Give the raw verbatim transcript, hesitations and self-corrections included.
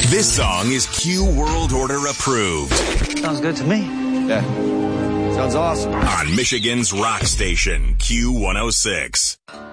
This song is Q World Order approved. Sounds good to me. Yeah. Sounds awesome. On Michigan's rock station, Q one oh six.